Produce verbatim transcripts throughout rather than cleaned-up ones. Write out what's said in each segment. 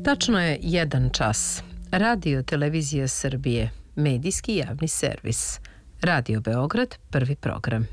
Tačno je jedan čas. Radio Televizija Srbije, medijski javni servis. Radio Beograd, prvi program.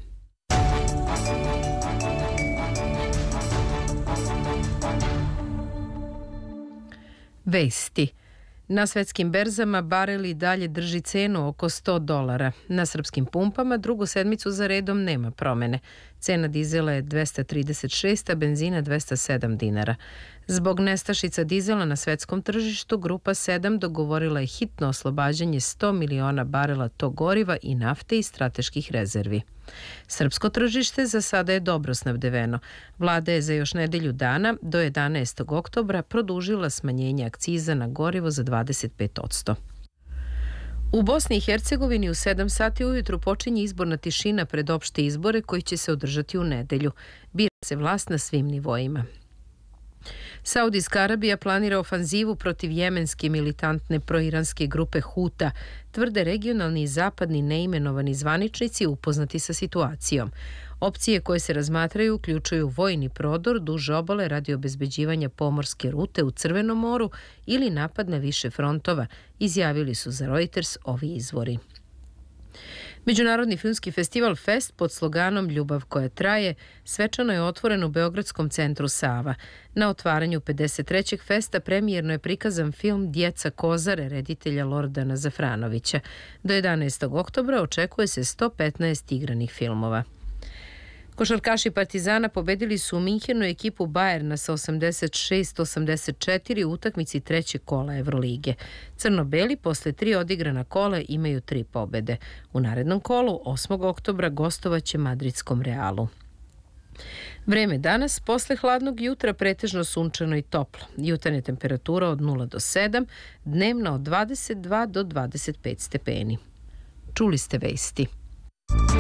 Vesti. Na svetskim berzama barel i dalje drži cenu oko sto dolara. Na srpskim pumpama drugu sedmicu za redom nema promene. Cena dizela je dvesta trideset šest, a benzina dvesta sedam dinara. Zbog nestašica dizela na svetskom tržištu, Grupa sedam dogovorila je hitno oslobađanje sto miliona barela tog goriva i nafte iz strateških rezervi. Srpsko tržište za sada je dobro snabdeveno. Vlada je za još nedelju dana, do jedanaestog oktobra, produžila smanjenje akciza na gorivo za dvadeset pet posto. U Bosni i Hercegovini u sedam sati ujutru počinje izborna tišina pred opšte izbore koji će se održati u nedelju. Bira se vlast na svim nivoima. Saudijska Arabija planira ofanzivu protiv jemenske militantne proiranske grupe Huta, tvrde regionalni i zapadni neimenovani zvaničnici upoznati sa situacijom. Opcije koje se razmatraju uključuju vojni prodor duž obale radi obezbeđivanja pomorske rute u Crvenom moru ili napad na više frontova, izjavili su za Reuters ovi izvori. Međunarodni filmski festival Fest pod sloganom Ljubav koja traje svečano je otvoren u Beogradskom centru Sava. Na otvaranju pedeset trećeg festa premijerno je prikazan film Djeca Kozare reditelja Lordana Zafranovića. Do jedanaestog oktobra očekuje se sto petnaest igranih filmova. Košarkaši Partizana pobedili su u Minhenu ekipu Bajerna sa osamdeset šest osamdeset četiri u utakmici trećeg kola Evrolige. Crno-beli posle tri odigrana kola imaju tri pobede. U narednom kolu, osmog oktobra, gostovaće Madridskom Realu. Vreme danas, posle hladnog jutra, pretežno sunčano i toplo. Jutarnja temperatura od nula do sedam, dnevna od dvadeset dva do dvadeset pet stepeni. Čuli ste vesti.